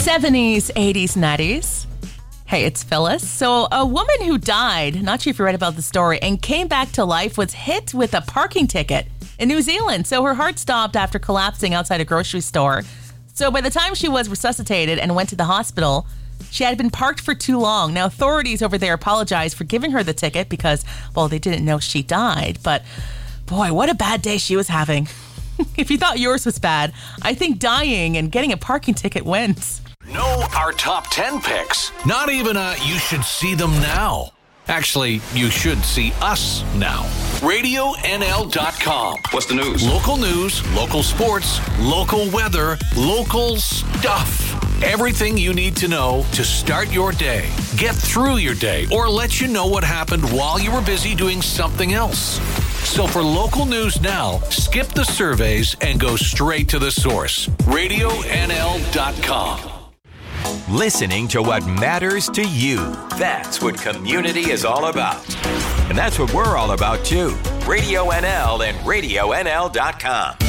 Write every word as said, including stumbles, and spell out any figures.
seventies, eighties, nineties. Hey, it's Phyllis. So a woman who died, not sure if you read about the story, and came back to life was hit with a parking ticket in New Zealand. So her heart stopped after collapsing outside a grocery store. So by the time she was resuscitated and went to the hospital, she had been parked for too long. Now, authorities over there apologized for giving her the ticket because, well, they didn't know she died. But boy, what a bad day she was having. If you thought yours was bad, I think dying and getting a parking ticket wins. Know our top ten picks. Not even a you should see them now. Actually, you should see us now. radio N L dot com. What's the news? Local news, local sports, local weather, local stuff. Everything you need to know to start your day, get through your day, or let you know what happened while you were busy doing something else. So for local news now, skip the surveys and go straight to the source. radio N L dot com. Listening to what matters to you. That's what community is all about. And that's what we're all about, too. Radio N L and radio N L dot com.